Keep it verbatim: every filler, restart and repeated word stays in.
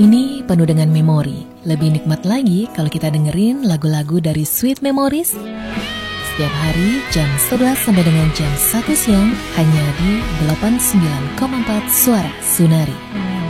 Ini penuh dengan memori. Lebih nikmat lagi kalau kita dengerin lagu-lagu dari Sweet Memories setiap hari jam sebelas sampai dengan jam satu siang hanya di delapan puluh sembilan koma empat Suara Sunari.